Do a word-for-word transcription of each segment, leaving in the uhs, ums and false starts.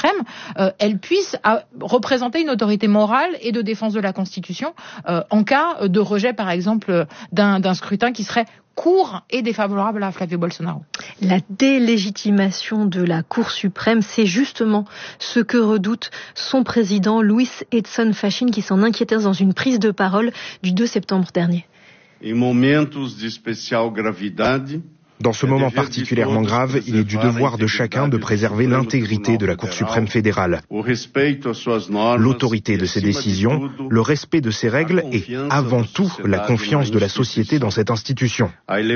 suprême, euh, elle puisse à, représenter une autorité morale et de défense de la Constitution euh, en cas de rejet, par exemple, d'un, d'un scrutin qui serait court et défavorable à Flavio Bolsonaro. La délégitimation de la Cour suprême, c'est justement ce que redoute son président Luiz Edson Fachin, qui s'en inquiétait dans une prise de parole du deux septembre dernier. Dans ce moment particulièrement grave, il est du devoir de chacun de préserver l'intégrité de la Cour suprême fédérale, l'autorité de ses décisions, le respect de ses règles et, avant tout, la confiance de la société dans cette institution.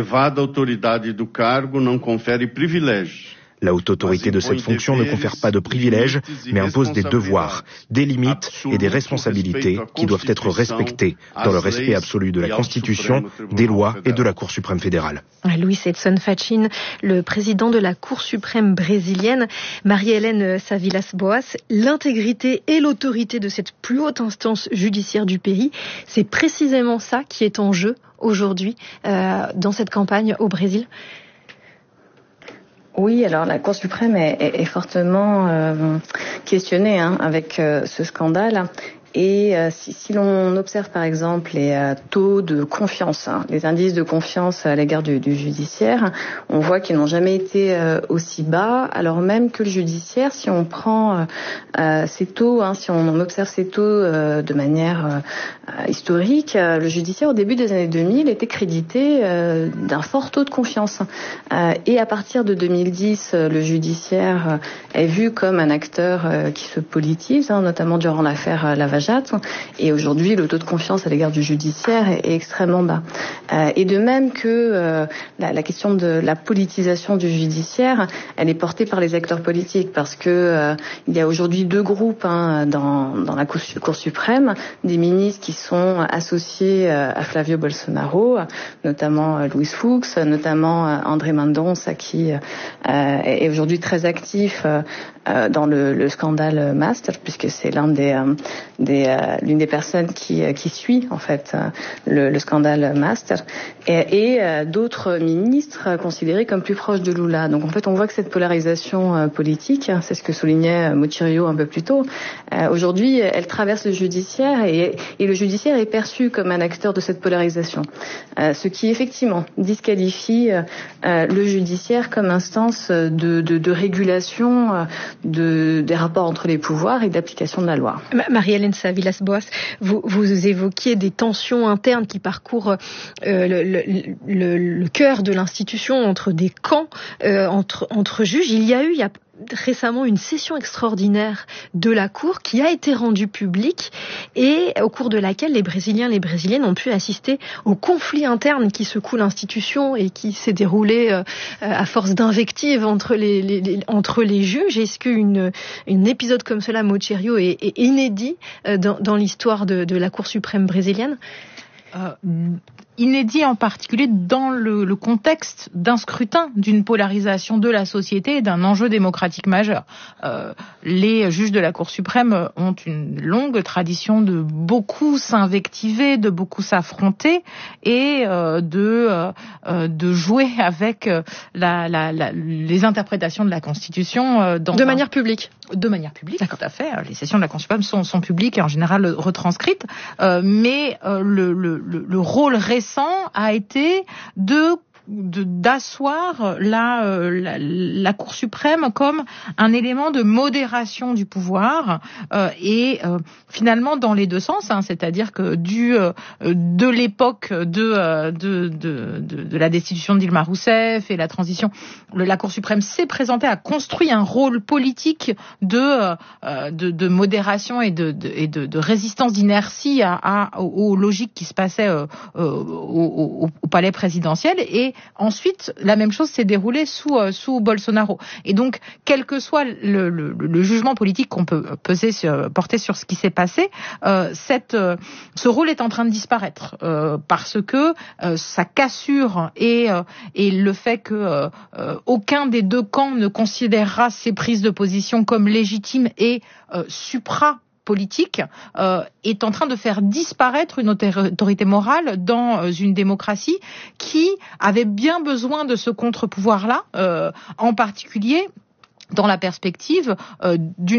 La haute autorité de cette fonction ne confère pas de privilèges, mais impose des devoirs, des limites et des responsabilités qui doivent être respectées dans le respect absolu de la Constitution, des lois et de la Cour suprême fédérale. Luiz Edson Fachin, le président de la Cour suprême brésilienne. Marie-Hélène Savilas-Boas, l'intégrité et l'autorité de cette plus haute instance judiciaire du pays, c'est précisément ça qui est en jeu aujourd'hui euh, dans cette campagne au Brésil. Oui, alors la Cour suprême est, est, est fortement euh, questionnée hein, avec euh, ce scandale. Et euh, si, si l'on observe par exemple les euh, taux de confiance, hein, les indices de confiance à l'égard du, du judiciaire, on voit qu'ils n'ont jamais été euh, aussi bas, alors même que le judiciaire, si on prend euh, ces taux, hein, si on observe ces taux euh, de manière euh, historique, euh, le judiciaire au début des années deux mille était crédité euh, d'un fort taux de confiance. Euh, et à partir de deux mille dix, euh, le judiciaire euh, est vu comme un acteur euh, qui se politise, hein, notamment durant l'affaire euh, Lava Jato. Et aujourd'hui, le taux de confiance à l'égard du judiciaire est, est extrêmement bas. Euh, et de même que euh, la, la question de la politisation du judiciaire, elle est portée par les acteurs politiques, parce que euh, il y a aujourd'hui deux groupes hein, dans, dans la Cour, Cour suprême, des ministres qui sont associés euh, à Flavio Bolsonaro, notamment euh, Luiz Fux, notamment euh, André Mendonça, qui euh, est aujourd'hui très actif euh, dans le, le scandale Master, puisque c'est l'un des, euh, des euh, l'une des personnes qui qui suit en fait euh, le, le scandale Master, et, et euh, d'autres ministres considérés comme plus proches de Lula. Donc en fait, on voit que cette polarisation euh, politique, c'est ce que soulignait Muccirio un peu plus tôt, euh, aujourd'hui, elle traverse le judiciaire, et, et le judiciaire est perçu comme un acteur de cette polarisation, euh, ce qui effectivement disqualifie euh, le judiciaire comme instance de de, de régulation euh, De, des rapports entre les pouvoirs et d'application de la loi. Marie-Hélène Savilas-Boas, vous, vous évoquiez des tensions internes qui parcourent euh, le, le, le, le cœur de l'institution, entre des camps, euh, entre, entre juges. Il y a eu, il y a récemment une session extraordinaire de la Cour qui a été rendue publique et au cours de laquelle les Brésiliens et les Brésiliennes ont pu assister au conflit interne qui secoue l'institution et qui s'est déroulé euh, à force d'invectives entre les, les, les, entre les juges. Est-ce qu'une un épisode comme cela, Muccirio, est, est inédit euh, dans, dans l'histoire de, de la Cour suprême brésilienne? Euh, inédit en particulier dans le, le contexte d'un scrutin, d'une polarisation de la société et d'un enjeu démocratique majeur. Euh, les juges de la Cour suprême ont une longue tradition de beaucoup s'invectiver, de beaucoup s'affronter et euh, de, euh, de jouer avec la, la, la, les interprétations de la Constitution. Euh, dans de un... manière publique. De manière publique, tout à fait. Les sessions de la Cour suprême sont, sont publiques et en général retranscrites, euh, mais euh, le, le, le rôle récent a été de De, d'asseoir la, euh, la, la Cour suprême comme un élément de modération du pouvoir euh, et euh, finalement dans les deux sens, hein, c'est-à-dire que du euh, de l'époque de, euh, de, de, de, de la destitution de Dilma Rousseff et la transition, le, la Cour suprême s'est présentée, a construit un rôle politique de, euh, de, de modération et de, de, et de, de résistance d'inertie à, à, aux, aux logiques qui se passaient euh, euh, au, au, au palais présidentiel. Et ensuite, la même chose s'est déroulée sous euh, sous Bolsonaro. Et donc, quel que soit le, le, le jugement politique qu'on peut peser sur, porter sur ce qui s'est passé, euh, cette, euh, ce rôle est en train de disparaître euh, parce que euh, sa cassure et euh, et le fait que euh, euh, aucun des deux camps ne considérera ces prises de position comme légitimes et euh, supra politique euh, est en train de faire disparaître une autorité morale dans une démocratie qui avait bien besoin de ce contre-pouvoir-là, euh, en particulier dans la perspective euh, d'une